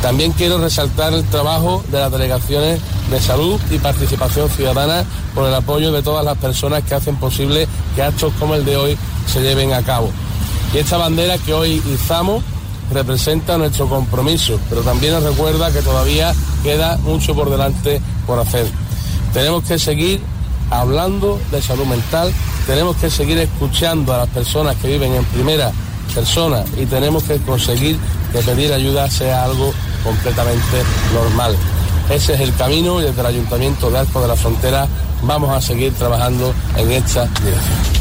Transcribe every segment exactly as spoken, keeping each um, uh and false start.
También quiero resaltar el trabajo de las delegaciones de salud y participación ciudadana por el apoyo de todas las personas que hacen posible que actos como el de hoy se lleven a cabo. Y esta bandera que hoy izamos representa nuestro compromiso, pero también nos recuerda que todavía queda mucho por delante por hacer. Tenemos que seguir hablando de salud mental, tenemos que seguir escuchando a las personas que viven en primera persona y tenemos que conseguir que pedir ayuda sea algo completamente normal. Ese es el camino y desde el Ayuntamiento de Arcos de la Frontera vamos a seguir trabajando en esta dirección.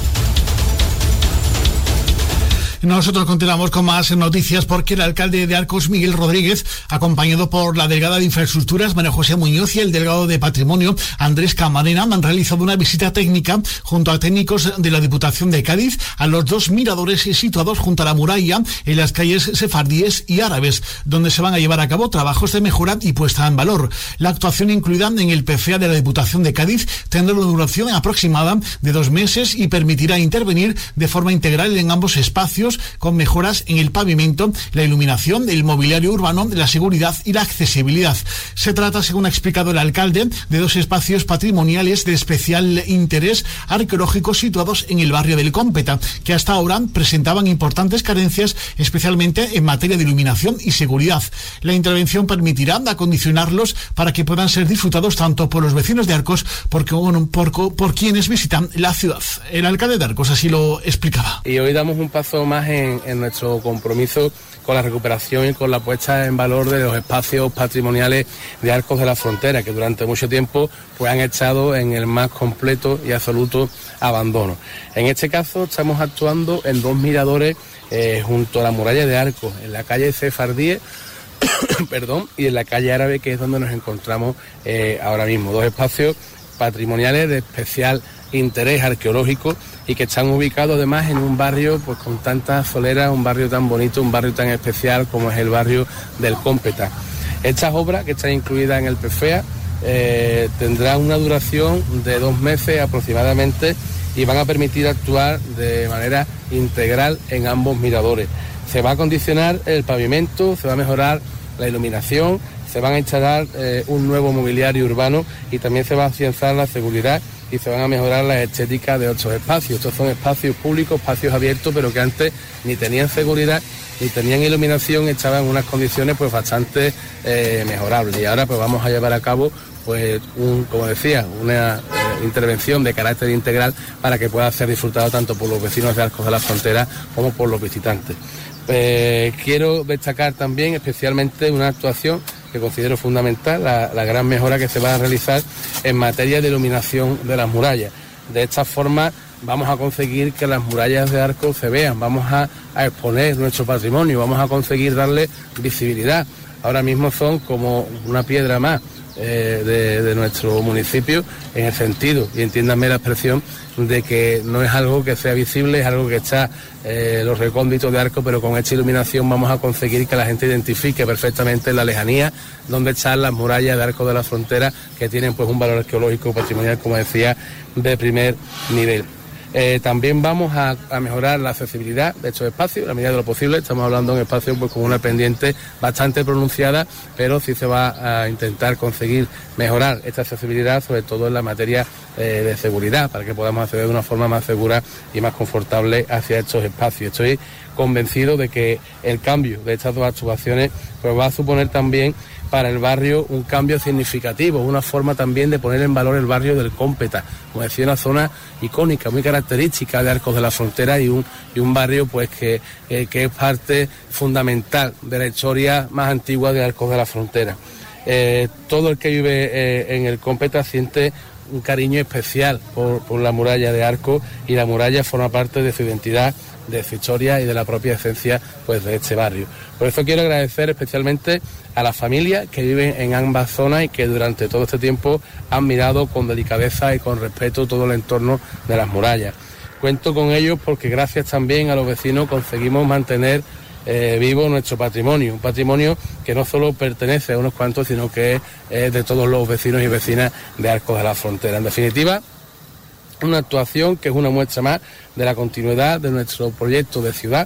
Nosotros continuamos con más noticias porque el alcalde de Arcos, Miguel Rodríguez, acompañado por la delegada de Infraestructuras, María José Muñoz, y el delegado de Patrimonio, Andrés Camarena, han realizado una visita técnica junto a técnicos de la Diputación de Cádiz a los dos miradores situados junto a la muralla en las calles Sefardíes y Árabes, donde se van a llevar a cabo trabajos de mejora y puesta en valor. La actuación incluida en el P F A de la Diputación de Cádiz tendrá una duración aproximada de dos meses y permitirá intervenir de forma integral en ambos espacios, con mejoras en el pavimento, la iluminación, el mobiliario urbano, la seguridad y la accesibilidad. Se trata, según ha explicado el alcalde, de dos espacios patrimoniales de especial interés arqueológico situados en el barrio del Cómpeta, que hasta ahora presentaban importantes carencias, especialmente en materia de iluminación y seguridad. La intervención permitirá acondicionarlos para que puedan ser disfrutados tanto por los vecinos de Arcos porque, bueno, por, por quienes visitan la ciudad. El alcalde de Arcos así lo explicaba. Y hoy damos un paso más En, en nuestro compromiso con la recuperación y con la puesta en valor de los espacios patrimoniales de Arcos de la Frontera, que durante mucho tiempo pues han estado en el más completo y absoluto abandono. En este caso estamos actuando en dos miradores eh, junto a la muralla de Arcos, en la calle Sefardíes perdón, y en la calle Árabe, que es donde nos encontramos eh, ahora mismo. Dos espacios patrimoniales de especial interés arqueológico y que están ubicados además en un barrio pues con tantas soleras, un barrio tan bonito, un barrio tan especial como es el barrio del Cómpeta. Estas obras que están incluidas en el P F A eh, tendrán una duración de dos meses aproximadamente y van a permitir actuar de manera integral en ambos miradores. Se va a acondicionar el pavimento, se va a mejorar la iluminación, se van a instalar eh, un nuevo mobiliario urbano y también se va a afianzar la seguridad y se van a mejorar las estéticas de otros espacios. Estos son espacios públicos, espacios abiertos, pero que antes ni tenían seguridad ni tenían iluminación, estaban en unas condiciones pues bastante eh, mejorables. Y ahora pues vamos a llevar a cabo pues un, como decía, una eh, intervención de carácter integral para que pueda ser disfrutado tanto por los vecinos de Arcos de la Frontera como por los visitantes. Eh, quiero destacar también especialmente una actuación que considero fundamental, la, la gran mejora que se va a realizar en materia de iluminación de las murallas. De esta forma vamos a conseguir que las murallas de Arcos se vean, vamos a, a exponer nuestro patrimonio, vamos a conseguir darle visibilidad. Ahora mismo son como una piedra más eh, de, de nuestro municipio, en el sentido, y entiéndanme la expresión, de que no es algo que sea visible, es algo que está eh, los recónditos de Arcos, pero con esta iluminación vamos a conseguir que la gente identifique perfectamente en la lejanía dónde están las murallas de Arcos de la Frontera, que tienen pues un valor arqueológico patrimonial, como decía, de primer nivel. Eh, también vamos a, a mejorar la accesibilidad de estos espacios, a la medida de lo posible. Estamos hablando de un espacio pues, con una pendiente bastante pronunciada, pero sí se va a intentar conseguir mejorar esta accesibilidad, sobre todo en la materia eh, de seguridad, para que podamos acceder de una forma más segura y más confortable hacia estos espacios. Estoy convencido de que el cambio de estas dos actuaciones pues, va a suponer también para el barrio un cambio significativo, una forma también de poner en valor el barrio del Cómpeta, como decía, una zona icónica, muy característica de Arcos de la Frontera y un, y un barrio pues que, eh, que es parte fundamental de la historia más antigua de Arcos de la Frontera. Eh, todo el que vive eh, en el Cómpeta siente un cariño especial por, por la muralla de Arcos, y la muralla forma parte de su identidad, de su historia y de la propia esencia pues de este barrio. Por eso quiero agradecer especialmente a las familias que viven en ambas zonas y que durante todo este tiempo han mirado con delicadeza y con respeto todo el entorno de las murallas. Cuento con ellos porque gracias también a los vecinos conseguimos mantener eh, vivo nuestro patrimonio, un patrimonio que no solo pertenece a unos cuantos, sino que es eh, de todos los vecinos y vecinas de Arcos de la Frontera. En definitiva, una actuación que es una muestra más de la continuidad de nuestro proyecto de ciudad,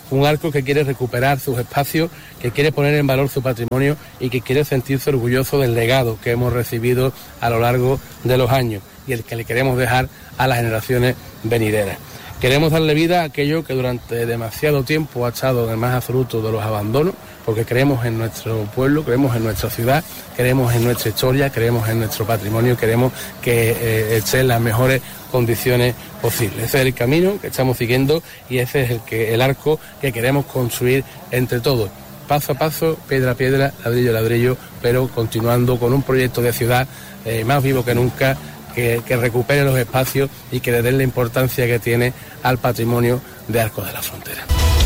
un arco que quiere recuperar sus espacios, que quiere poner en valor su patrimonio y que quiere sentirse orgulloso del legado que hemos recibido a lo largo de los años y el que le queremos dejar a las generaciones venideras. Queremos darle vida a aquello que durante demasiado tiempo ha estado en el más absoluto de los abandonos, porque creemos en nuestro pueblo, creemos en nuestra ciudad, creemos en nuestra historia, creemos en nuestro patrimonio, queremos que eh, esté en las mejores condiciones posibles. Ese es el camino que estamos siguiendo y ese es el, que, el arco que queremos construir entre todos. Paso a paso, piedra a piedra, ladrillo a ladrillo, pero continuando con un proyecto de ciudad eh, más vivo que nunca, que, que recupere los espacios y que le den la importancia que tiene al patrimonio de Arcos de la Frontera.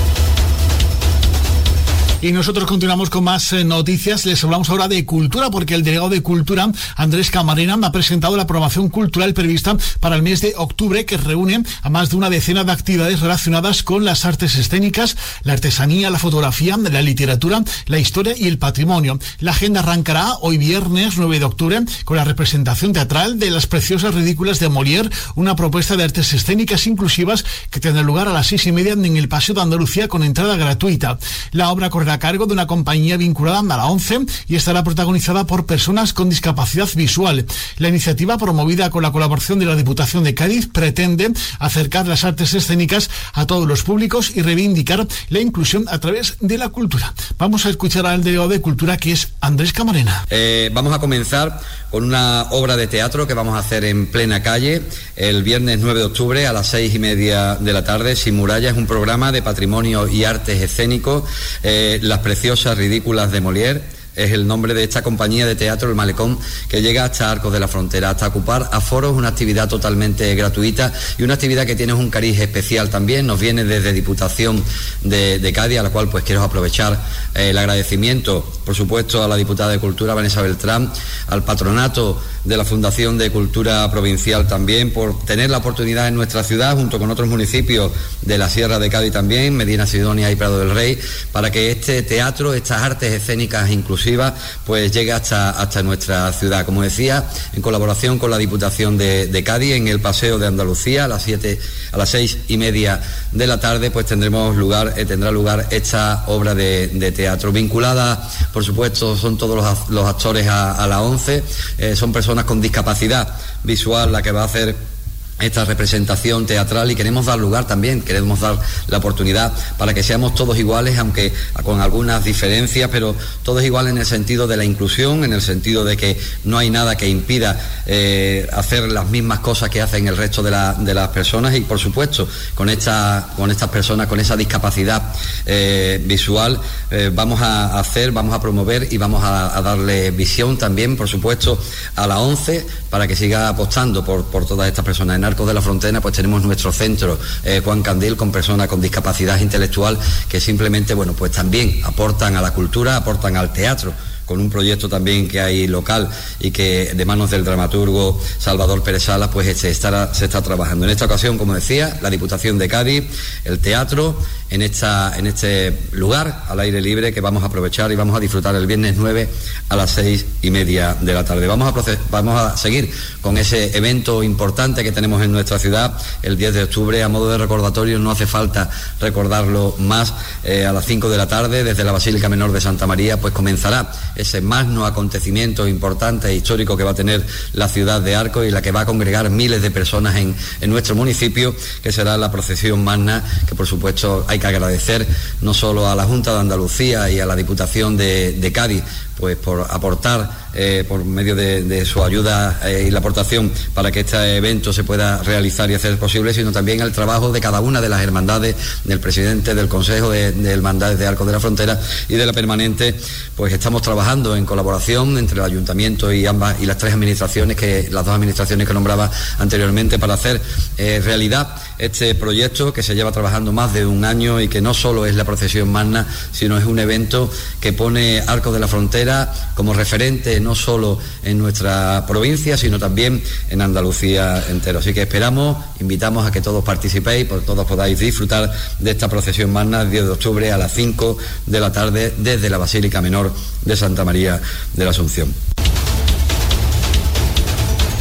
Y nosotros continuamos con más eh, noticias. Les hablamos ahora de cultura, porque el delegado de Cultura, Andrés Camarena, ha presentado la programación cultural prevista para el mes de octubre, que reúne a más de una decena de actividades relacionadas con las artes escénicas, la artesanía, la fotografía, la literatura, la historia y el patrimonio. La agenda arrancará hoy viernes nueve de octubre con la representación teatral de Las preciosas ridículas de Molière, una propuesta de artes escénicas inclusivas que tendrá lugar a las seis y media en el Paseo de Andalucía con entrada gratuita. La obra correrá a cargo de una compañía vinculada a la ONCE y estará protagonizada por personas con discapacidad visual. La iniciativa, promovida con la colaboración de la Diputación de Cádiz, pretende acercar las artes escénicas a todos los públicos y reivindicar la inclusión a través de la cultura. Vamos a escuchar al delegado de Cultura, que es Andrés Camarena. Eh, vamos a comenzar con una obra de teatro que vamos a hacer en plena calle el viernes nueve de octubre a las seis y media de la tarde. Sin Muralla es un programa de patrimonio y artes escénicos. Eh, Las preciosas ridículas de Molière es el nombre de esta compañía de teatro, El Malecón, que llega hasta Arcos de la Frontera, hasta ocupar aforos, una actividad totalmente gratuita y una actividad que tiene un cariz especial también. Nos viene desde Diputación de, de Cádiz, a la cual pues quiero aprovechar eh, el agradecimiento, por supuesto, a la diputada de Cultura, Vanessa Beltrán, al patronato de la Fundación de Cultura Provincial también, por tener la oportunidad en nuestra ciudad, junto con otros municipios de la Sierra de Cádiz también, Medina Sidonia y Prado del Rey, para que este teatro, estas artes escénicas inclusivas, pues llegue hasta, hasta nuestra ciudad. Como decía, en colaboración con la Diputación de, de Cádiz, en el Paseo de Andalucía, a las siete, a las seis y media de la tarde, pues tendremos lugar, eh, tendrá lugar esta obra de, de teatro. Vinculada, por supuesto, son todos los, los actores a, a la ONCE, eh, son personas con discapacidad visual la que va a hacer esta representación teatral, y queremos dar lugar también, queremos dar la oportunidad para que seamos todos iguales, aunque con algunas diferencias, pero todos iguales en el sentido de la inclusión, en el sentido de que no hay nada que impida eh, hacer las mismas cosas que hacen el resto de, la, de las personas, y por supuesto con, esta, con estas personas con esa discapacidad eh, visual eh, vamos a hacer, vamos a promover y vamos a, a darle visión también, por supuesto, a la ONCE, para que siga apostando por, por todas estas personas. En Arcos de la Frontera pues tenemos nuestro centro eh, Juan Candil, con personas con discapacidad intelectual que simplemente, bueno, pues también aportan a la cultura, aportan al teatro, con un proyecto también que hay local y que de manos del dramaturgo Salvador Pérez Salas pues se, estará, se está trabajando. En esta ocasión, como decía, la Diputación de Cádiz, el teatro, en, esta, en este lugar al aire libre que vamos a aprovechar y vamos a disfrutar el viernes nueve a las seis y media de la tarde. Vamos a, proces- vamos a seguir con ese evento importante que tenemos en nuestra ciudad el diez de octubre. A modo de recordatorio, no hace falta recordarlo más, eh, a las cinco de la tarde desde la Basílica Menor de Santa María pues comenzará ese magno acontecimiento importante e histórico que va a tener la ciudad de Arcos y la que va a congregar miles de personas en, en nuestro municipio, que será la procesión magna, que por supuesto hay que agradecer no solo a la Junta de Andalucía y a la Diputación de, de Cádiz pues por aportar eh, por medio de, de su ayuda eh, y la aportación para que este evento se pueda realizar y hacer posible, sino también el trabajo de cada una de las hermandades, del presidente del Consejo de, de Hermandades de Arcos de la Frontera y de la permanente. Pues estamos trabajando en colaboración entre el Ayuntamiento y ambas y las tres administraciones, que las dos administraciones que nombraba anteriormente, para hacer eh, realidad este proyecto que se lleva trabajando más de un año y que no solo es la procesión magna, sino es un evento que pone Arcos de la Frontera como referente no solo en nuestra provincia, sino también en Andalucía entero. Así que esperamos, invitamos a que todos participéis, por todos podáis disfrutar de esta procesión magna el diez de octubre a las cinco de la tarde desde la Basílica Menor de Santa María de la Asunción.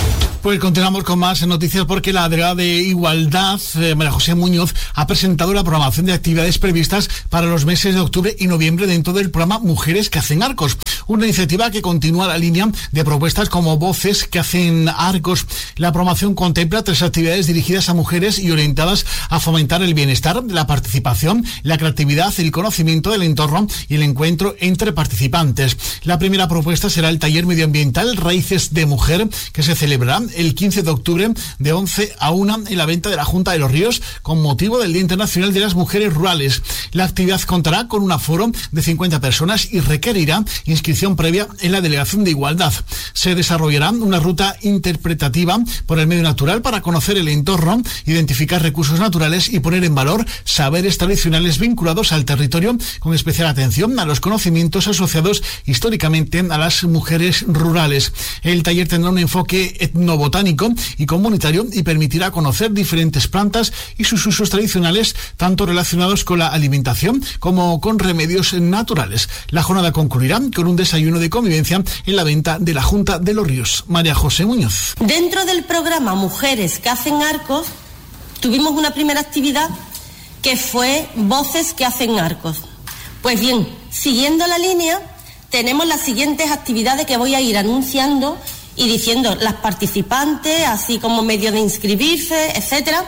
Pues continuamos con más noticias porque la delegada de Igualdad, eh, María José Muñoz, ha presentado la programación de actividades previstas para los meses de octubre y noviembre dentro del programa Mujeres que hacen Arcos, una iniciativa que continúa la línea de propuestas como Voces que hacen Arcos. La programación contempla tres actividades dirigidas a mujeres y orientadas a fomentar el bienestar, la participación, la creatividad, el conocimiento del entorno y el encuentro entre participantes. La primera propuesta será el taller medioambiental Raíces de Mujer, que se celebrará el quince de octubre de once a una en la venta de la Junta de los Ríos con motivo del Día Internacional de las Mujeres Rurales. La actividad contará con un aforo de cincuenta personas y requerirá inscripción previa en la Delegación de Igualdad. Se desarrollará una ruta interpretativa por el medio natural para conocer el entorno, identificar recursos naturales y poner en valor saberes tradicionales vinculados al territorio, con especial atención a los conocimientos asociados históricamente a las mujeres rurales. El taller tendrá un enfoque etnobotánico y comunitario y permitirá conocer diferentes plantas y sus usos tradicionales, tanto relacionados con la alimentación como con remedios naturales. La jornada concluirá con un desayuno de convivencia en la venta de la Junta de los Ríos. María José Muñoz. Dentro del programa Mujeres que hacen Arcos, tuvimos una primera actividad que fue Voces que hacen Arcos. Pues bien, siguiendo la línea, tenemos las siguientes actividades que voy a ir anunciando y diciendo las participantes, así como medio de inscribirse, etcétera,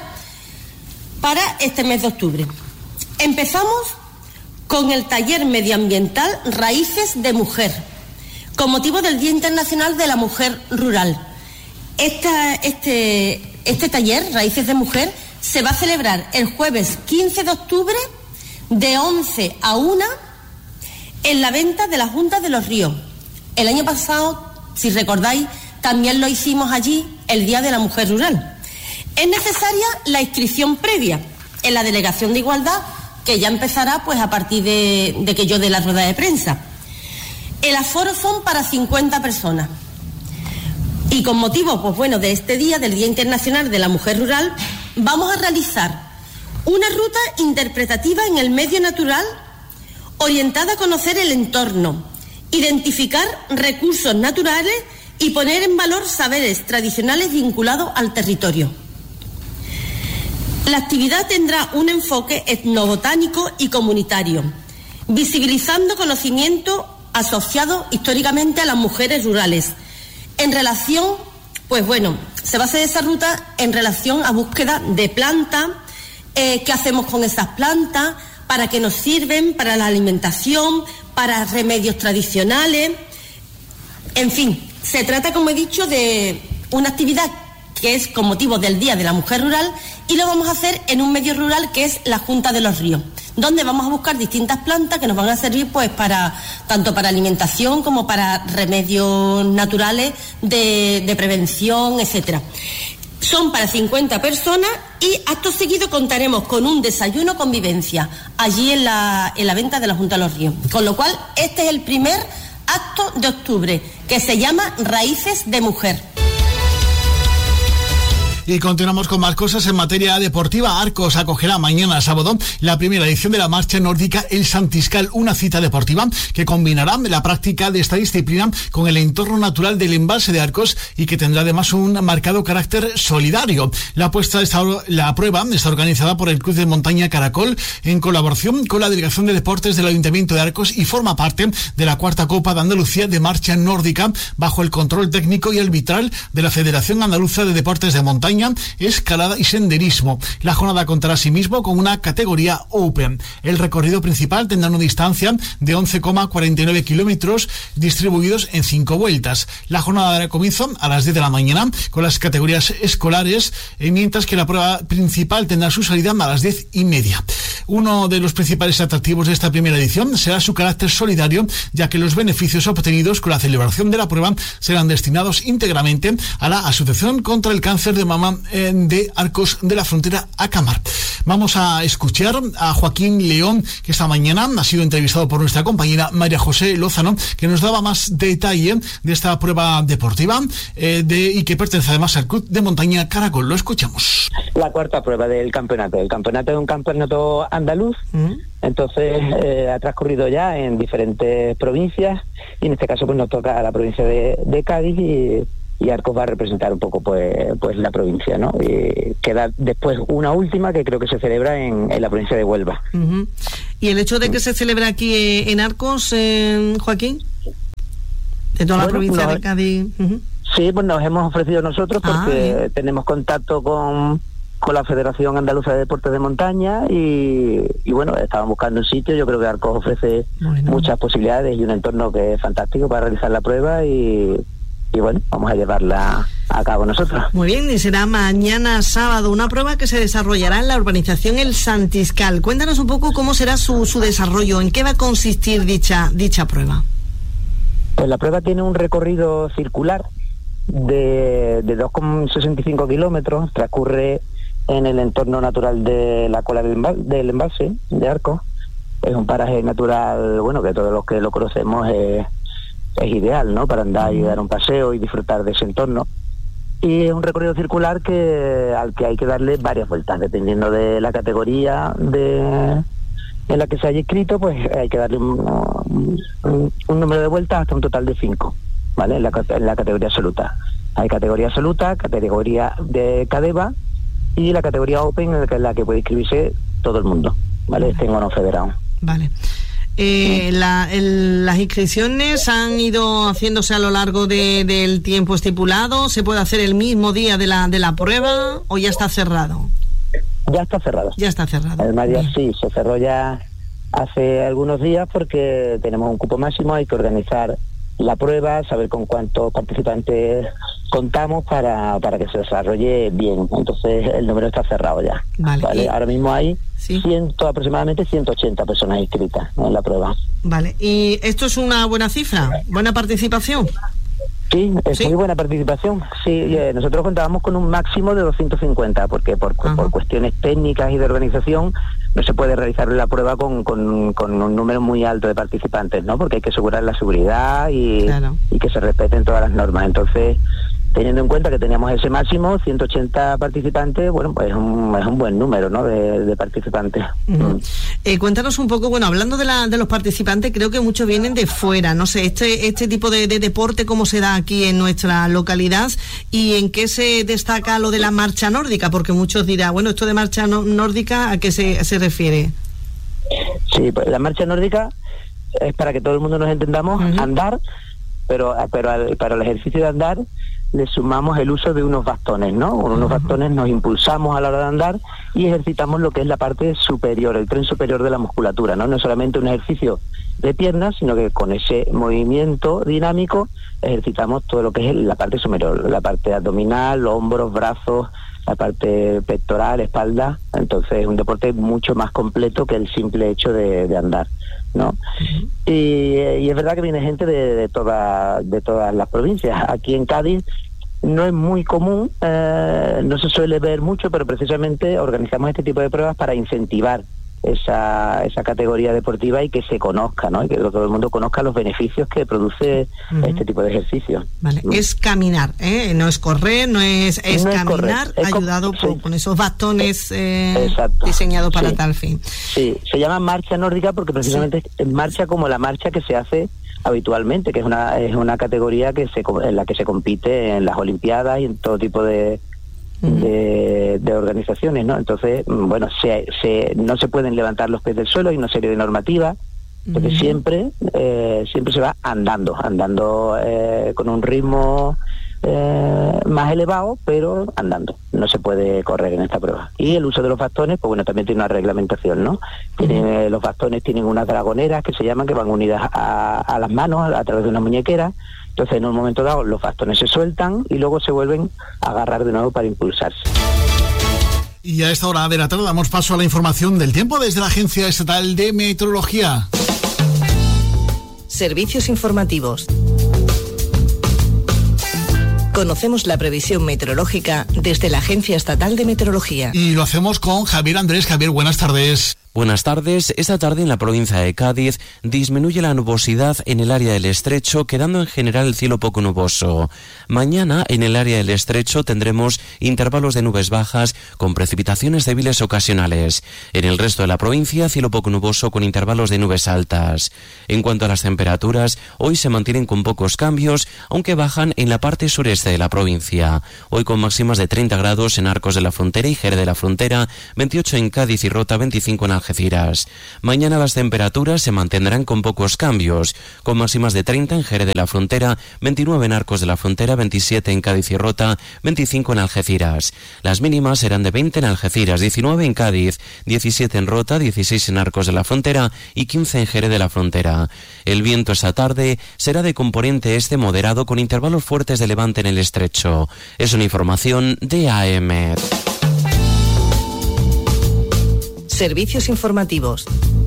para este mes de octubre. Empezamos con el taller medioambiental Raíces de Mujer, con motivo del Día Internacional de la Mujer Rural. Esta, este, este taller, Raíces de Mujer, se va a celebrar el jueves quince de octubre de once a una en la venta de la Junta de los Ríos. El año pasado, si recordáis, también lo hicimos allí el Día de la Mujer Rural. Es necesaria la inscripción previa en la Delegación de Igualdad, que ya empezará pues a partir de, de que yo dé la rueda de prensa. El aforo son para cincuenta personas. Y con motivo, pues bueno, de este día, del Día Internacional de la Mujer Rural, vamos a realizar una ruta interpretativa en el medio natural orientada a conocer el entorno, identificar recursos naturales y poner en valor saberes tradicionales vinculados al territorio. La actividad tendrá un enfoque etnobotánico y comunitario, visibilizando conocimiento asociado históricamente a las mujeres rurales. En relación, pues bueno, se va a hacer esa ruta en relación a búsqueda de plantas, eh, qué hacemos con esas plantas, para qué nos sirven, para la alimentación, para remedios tradicionales. En fin, se trata, como he dicho, de una actividad que es con motivo del Día de la Mujer Rural y lo vamos a hacer en un medio rural que es la Junta de los Ríos, donde vamos a buscar distintas plantas que nos van a servir pues para tanto para alimentación como para remedios naturales de, de prevención, etcétera. Son para cincuenta personas y acto seguido contaremos con un desayuno convivencia allí en la, en la venta de la Junta de los Ríos. Con lo cual, este es el primer acto de octubre, que se llama Raíces de Mujer. Y continuamos con más cosas en materia deportiva. Arcos acogerá mañana sábado la primera edición de la marcha nórdica El Santiscal, una cita deportiva que combinará la práctica de esta disciplina con el entorno natural del embalse de Arcos y que tendrá además un marcado carácter solidario. La, puesta está, la prueba está organizada por el Club de Montaña Caracol en colaboración con la Delegación de Deportes del Ayuntamiento de Arcos y forma parte de la cuarta Copa de Andalucía de Marcha Nórdica bajo el control técnico y arbitral de la Federación Andaluza de Deportes de Montaña, escalada y senderismo. La jornada contará asimismo con una categoría Open. El recorrido principal tendrá una distancia de once coma cuarenta y nueve kilómetros distribuidos en cinco vueltas. La jornada dará comienzo a las diez de la mañana con las categorías escolares, mientras que la prueba principal tendrá su salida a las diez y media. Uno de los principales atractivos de esta primera edición será su carácter solidario, ya que los beneficios obtenidos con la celebración de la prueba serán destinados íntegramente a la Asociación contra el Cáncer de Mama de Arcos de la Frontera, ACAMAR. Vamos a escuchar a Joaquín León, que esta mañana ha sido entrevistado por nuestra compañera María José Lozano, que nos daba más detalle de esta prueba deportiva eh, de, y que pertenece además al Club de Montaña Caracol. Lo escuchamos. La cuarta prueba del campeonato. El campeonato es un campeonato andaluz, uh-huh. entonces eh, ha transcurrido ya en diferentes provincias y en este caso pues nos toca a la provincia de, de Cádiz y y Arcos va a representar un poco pues pues la provincia, ¿no? Y queda después una última que creo que se celebra en, en la provincia de Huelva. Uh-huh. ¿Y el hecho de que se celebre aquí en Arcos, eh, Joaquín? De toda la bueno, provincia no, de Cádiz. Uh-huh. Sí, pues nos hemos ofrecido nosotros porque ah, tenemos contacto con, con la Federación Andaluza de Deportes de Montaña y, y bueno, estaban buscando un sitio. Yo creo que Arcos ofrece bueno. muchas posibilidades y un entorno que es fantástico para realizar la prueba y, y bueno, vamos a llevarla a cabo nosotros. Muy bien, y será mañana sábado una prueba que se desarrollará en la urbanización El Santiscal. Cuéntanos un poco cómo será su, su desarrollo, en qué va a consistir dicha, dicha prueba. Pues la prueba tiene un recorrido circular de, de dos coma sesenta y cinco kilómetros, transcurre en el entorno natural de la cola del, embal, del embalse de Arcos. Es un paraje natural, bueno, que todos los que lo conocemos es, es ideal, ¿no? Para andar y dar un paseo y disfrutar de ese entorno. Y es un recorrido circular que al que hay que darle varias vueltas, dependiendo de la categoría de en la que se haya inscrito, pues hay que darle un, un, un número de vueltas hasta un total de cinco, ¿vale? En la, en la categoría absoluta. Hay categoría absoluta, categoría de Cadeva y la categoría Open, en la que puede inscribirse todo el mundo, ¿vale? Estén o no federados. Vale. Eh, la, el, las inscripciones han ido haciéndose a lo largo de, del tiempo estipulado. ¿Se puede hacer el mismo día de la de la prueba o ya está cerrado? Ya está cerrado. Ya está cerrado. Además, ya sí, se cerró ya hace algunos días porque tenemos un cupo máximo, hay que organizar la prueba, saber con cuántos participantes contamos para, para que se desarrolle bien. Entonces el número está cerrado ya. Vale. ¿Vale? Y ahora mismo hay ¿sí? ciento, aproximadamente ciento ochenta personas inscritas, ¿no?, en la prueba. Vale. ¿Y esto es una buena cifra? ¿Buena participación? Sí, es ¿Sí? muy buena participación. Sí, eh, nosotros contábamos con un máximo de doscientos cincuenta, porque por, por cuestiones técnicas y de organización no se puede realizar la prueba con, con, con un número muy alto de participantes, ¿no? Porque hay que asegurar la seguridad y, claro. y que se respeten todas las normas. Entonces, teniendo en cuenta que teníamos ese máximo, ciento ochenta participantes, bueno, pues es un, es un buen número, ¿no?, de, de participantes. Uh-huh. eh, cuéntanos un poco, bueno, hablando de, la, de los participantes, creo que muchos vienen de fuera, no sé, este este tipo de, de deporte, ¿cómo se da aquí en nuestra localidad y en qué se destaca lo de la marcha nórdica? Porque muchos dirán, bueno, esto de marcha no, nórdica, ¿a qué se, se refiere? Sí, pues la marcha nórdica es, para que todo el mundo nos entendamos, uh-huh. andar, pero, pero al, para el ejercicio de andar le sumamos el uso de unos bastones, ¿no? Con unos bastones nos impulsamos a la hora de andar y ejercitamos lo que es la parte superior, el tren superior de la musculatura, ¿no? No es solamente un ejercicio de piernas, sino que con ese movimiento dinámico ejercitamos todo lo que es la parte superior, la parte abdominal, hombros, brazos, la parte pectoral, espalda. Entonces es un deporte mucho más completo que el simple hecho de, de andar, ¿no? Uh-huh. Y, y es verdad que viene gente de, de, toda, de todas las provincias. Aquí en Cádiz no es muy común, eh, no se suele ver mucho, pero precisamente organizamos este tipo de pruebas para incentivar esa esa categoría deportiva y que se conozca, ¿no? Y que todo el mundo conozca los beneficios que produce uh-huh. este tipo de ejercicio. Vale, ¿no? Es caminar, ¿eh? No es correr, no es, es no caminar, es ayudado es con, sí. con esos bastones eh, diseñados para sí. tal fin. Sí, se llama marcha nórdica porque precisamente sí. es marcha como la marcha que se hace habitualmente, que es una es una categoría que se en la que se compite en las Olimpiadas y en todo tipo de De, de organizaciones, ¿no? Entonces, bueno, se, se, no se pueden levantar los pies del suelo, hay una serie de normativas, porque uh-huh. siempre eh, siempre se va andando, andando eh, con un ritmo eh, más elevado, pero andando. No se puede correr en esta prueba. Y el uso de los bastones, pues bueno, también tiene una reglamentación, ¿no? Tiene, uh-huh. Los bastones tienen unas dragoneras que se llaman, que van unidas a, a las manos a, a través de una muñequera. Entonces, en un momento dado, los bastones se sueltan y luego se vuelven a agarrar de nuevo para impulsarse. Y a esta hora de la tarde damos paso a la información del tiempo desde la Agencia Estatal de Meteorología. Servicios informativos. Conocemos la previsión meteorológica desde la Agencia Estatal de Meteorología. Y lo hacemos con Javier Andrés. Javier, buenas tardes. Buenas tardes. Esta tarde en la provincia de Cádiz disminuye la nubosidad en el área del Estrecho, quedando en general el cielo poco nuboso. Mañana en el área del Estrecho tendremos intervalos de nubes bajas con precipitaciones débiles ocasionales. En el resto de la provincia, cielo poco nuboso con intervalos de nubes altas. En cuanto a las temperaturas, hoy se mantienen con pocos cambios, aunque bajan en la parte sureste de la provincia. Hoy con máximas de treinta grados en Arcos de la Frontera y Jerez de la Frontera, veintiocho en Cádiz y Rota, veinticinco en Algeciras. Mañana las temperaturas se mantendrán con pocos cambios, con máximas de treinta en Jerez de la Frontera, veintinueve en Arcos de la Frontera, veintisiete en Cádiz y Rota, veinticinco en Algeciras. Las mínimas serán de veinte en Algeciras, diecinueve en Cádiz, diecisiete en Rota, dieciséis en Arcos de la Frontera y quince en Jerez de la Frontera. El viento esta tarde será de componente este moderado con intervalos fuertes de levante en el Estrecho. Es una información de A M. Servicios informativos.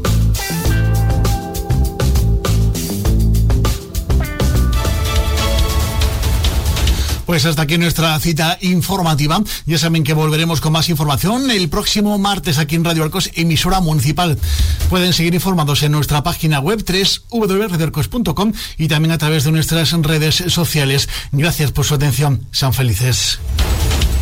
Pues hasta aquí nuestra cita informativa. Ya saben que volveremos con más información el próximo martes aquí en Radio Arcos, emisora municipal. Pueden seguir informados en nuestra página web doble u doble u doble u punto radio arcos punto com y también a través de nuestras redes sociales. Gracias por su atención. Sean felices.